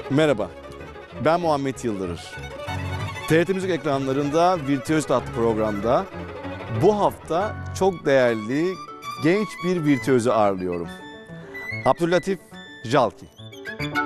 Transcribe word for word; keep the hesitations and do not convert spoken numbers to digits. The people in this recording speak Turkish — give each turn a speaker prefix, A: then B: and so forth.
A: Merhaba, ben Muhammed Yıldırır. T R T Müzik ekranlarında Virtüöz adlı programda bu hafta çok değerli genç bir virtüözü ağırlıyorum. Abdüllatif Jalki.